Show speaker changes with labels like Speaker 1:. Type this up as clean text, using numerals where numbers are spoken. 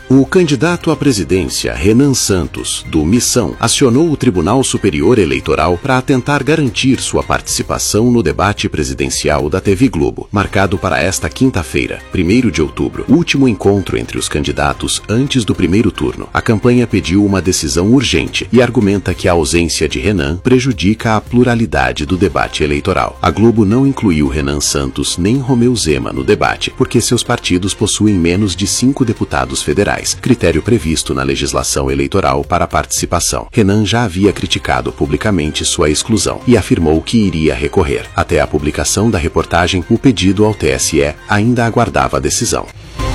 Speaker 1: O candidato à presidência, Renan Santos, do Missão, acionou o Tribunal Superior Eleitoral para tentar garantir sua participação no debate presidencial da TV Globo, marcado para esta quinta-feira, 1º de outubro, último encontro entre os candidatos antes do primeiro turno. A campanha pediu uma decisão urgente e argumenta que a ausência de Renan prejudica a pluralidade do debate eleitoral. A Globo não incluiu Renan Santos nem Romeu Zema no debate, porque seus partidos possuem menos de 5 deputados federais, critério previsto na legislação eleitoral para a participação. Renan já havia criticado publicamente sua exclusão e afirmou que iria recorrer. Até a publicação da reportagem, o pedido ao TSE ainda aguardava a decisão.